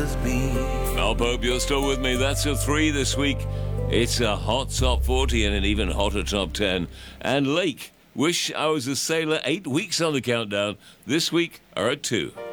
has been. I hope you're still with me. That's a 3 this week. It's a hot top 40 and an even hotter top 10. And Lake, Wish I Was a Sailor, 8 weeks on the countdown. This week are at 2.